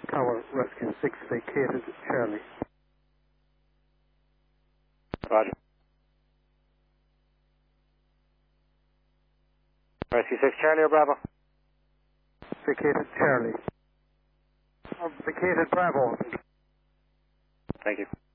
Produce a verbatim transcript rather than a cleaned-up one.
Tower Rescue six vacated Charlie. Roger. Rescue six Charlie or Bravo? Vacated Charlie. Uh, vacated Bravo. Thank you.